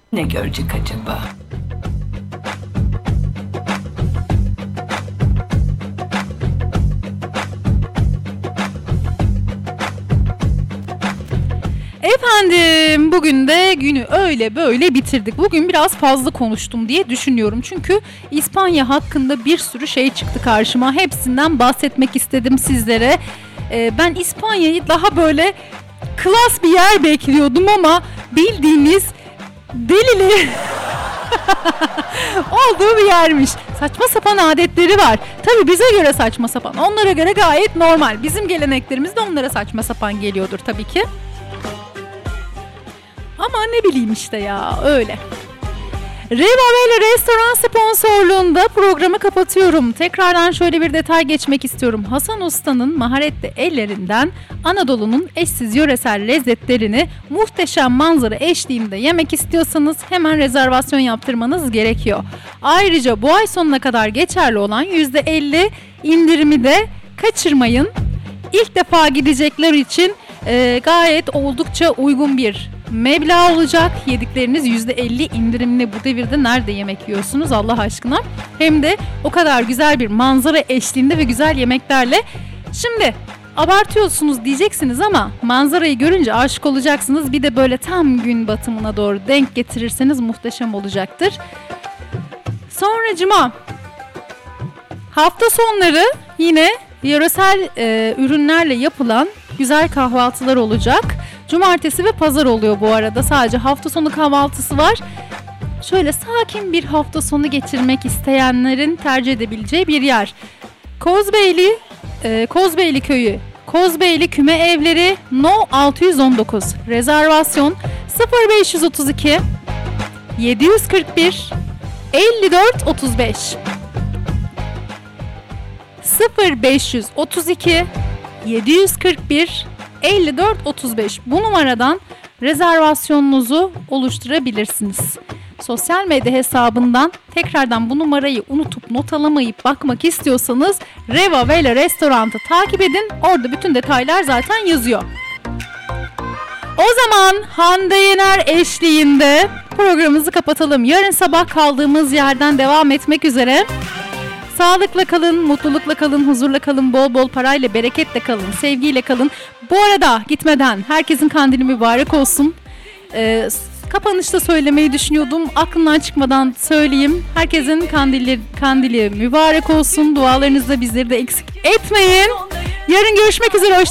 Ne görecek acaba? Efendim, bugün de günü öyle böyle bitirdik. Bugün biraz fazla konuştum diye düşünüyorum. Çünkü İspanya hakkında bir sürü şey çıktı karşıma. Hepsinden bahsetmek istedim sizlere. Ben İspanya'yı daha böyle klas bir yer bekliyordum ama bildiğiniz delili olduğu bir yermiş. Saçma sapan adetleri var. Tabii bize göre saçma sapan. Onlara göre gayet normal. Bizim geleneklerimiz de onlara saçma sapan geliyordur tabii ki. Ama ne bileyim işte ya, öyle. Revaveli Restoran sponsorluğunda programı kapatıyorum. Tekrardan şöyle bir detay geçmek istiyorum. Hasan Usta'nın maharetli ellerinden Anadolu'nun eşsiz yöresel lezzetlerini muhteşem manzara eşliğinde yemek istiyorsanız hemen rezervasyon yaptırmanız gerekiyor. Ayrıca bu ay sonuna kadar geçerli olan %50 indirimi de kaçırmayın. İlk defa gidecekler için gayet oldukça uygun bir meblağ olacak. Yedikleriniz %50 indirimli. Bu devirde nerede yemek yiyorsunuz Allah aşkına? Hem de o kadar güzel bir manzara eşliğinde ve güzel yemeklerle. Şimdi abartıyorsunuz diyeceksiniz ama manzarayı görünce aşık olacaksınız. Bir de böyle tam gün batımına doğru denk getirirseniz muhteşem olacaktır. Sonracıma hafta sonları yine yöresel ürünlerle yapılan güzel kahvaltılar olacak. Cumartesi ve pazar oluyor bu arada. Sadece hafta sonu kahvaltısı var. Şöyle sakin bir hafta sonu geçirmek isteyenlerin tercih edebileceği bir yer. Kozbeyli Köyü, Kozbeyli Küme Evleri, No 619. Rezervasyon 0532 741 54 35. 0532 741 54 35. Bu numaradan rezervasyonunuzu oluşturabilirsiniz. Sosyal medya hesabından tekrardan bu numarayı unutup not alamayıp bakmak istiyorsanız Revaveli Restoran'ı takip edin. Orada bütün detaylar zaten yazıyor. O zaman Hande Yener eşliğinde programımızı kapatalım. Yarın sabah kaldığımız yerden devam etmek üzere. Sağlıkla kalın, mutlulukla kalın, huzurla kalın, bol bol parayla, bereketle kalın, sevgiyle kalın. Bu arada gitmeden herkesin kandili mübarek olsun. Kapanışta söylemeyi düşünüyordum. Aklımdan çıkmadan söyleyeyim. Herkesin kandili mübarek olsun. Dualarınızda bizleri de eksik etmeyin. Yarın görüşmek üzere.